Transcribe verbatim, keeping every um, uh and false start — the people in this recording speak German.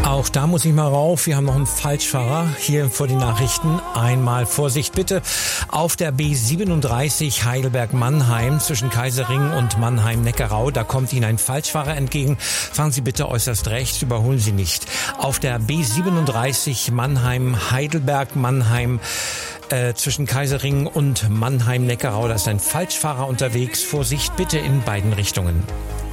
Auch da muss ich mal rauf. Wir haben noch einen Falschfahrer hier vor den Nachrichten. Einmal Vorsicht bitte. Auf der B siebenunddreißig Heidelberg-Mannheim zwischen Kaiserring und Mannheim-Neckarau. Da kommt Ihnen ein Falschfahrer entgegen. Fahren Sie bitte äußerst rechts, überholen Sie nicht. Auf der B siebenunddreißig Mannheim-Heidelberg-Mannheim äh, zwischen Kaiserring und Mannheim-Neckarau. Da ist ein Falschfahrer unterwegs. Vorsicht bitte in beiden Richtungen.